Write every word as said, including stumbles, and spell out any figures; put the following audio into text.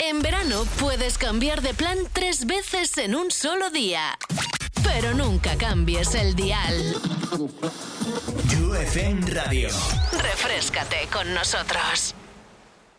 En verano puedes cambiar de plan tres veces en un solo día. Pero nunca cambies el dial. U F M Radio. Refréscate con nosotros.